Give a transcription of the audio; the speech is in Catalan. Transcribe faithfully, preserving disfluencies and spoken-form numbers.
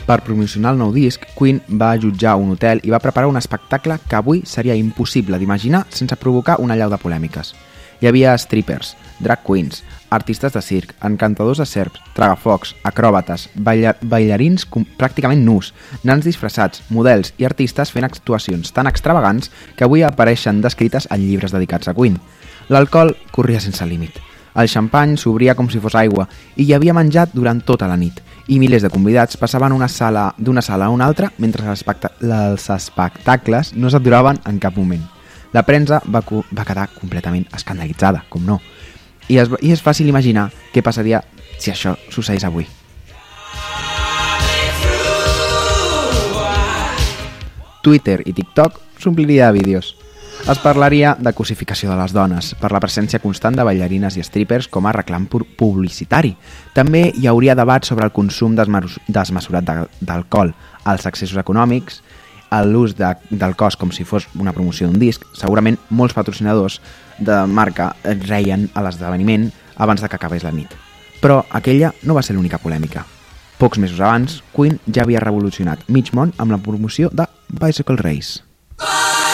Per promocionar el nou disc, Queen va jutjar un hotel i va preparar un espectacle que avui seria impossible d'imaginar sense provocar una allau de polèmiques. Hi havia strippers, drag queens, artistes de circ, encantadors de serps, tragafocs, acròbates, balla ballarins pràcticament nus, nans disfressats, models i artistes fent actuacions tan extravagants que avui apareixen descrites en llibres dedicats a Queen. L'alcohol corria sense límit. El xampany s'obria com si fos aigua i hi havia menjat durant tota la nit i milers de convidats passaven una sala d'una sala a una altra mentre els, especta els espectacles no s'aturaven en cap moment. La premsa va, va quedar completament escandalitzada, com no. I és, I és fàcil imaginar què passaria si això succeís avui. Twitter i TikTok s'ompliria de vídeos. Es parlaria de cosificació de les dones, per la presència constant de ballarines i strippers com a reclam publicitari. També hi hauria debat sobre el consum desmesurat d'alcohol, els excessos econòmics, l'ús de, del cos com si fos una promoció d'un disc. Segurament molts patrocinadors de marca reien a l'esdeveniment abans de que acabés la nit. Però aquella no va ser l'única polèmica. Pocs mesos abans, Queen ja havia revolucionat mig món amb la promoció de Bicycle Race.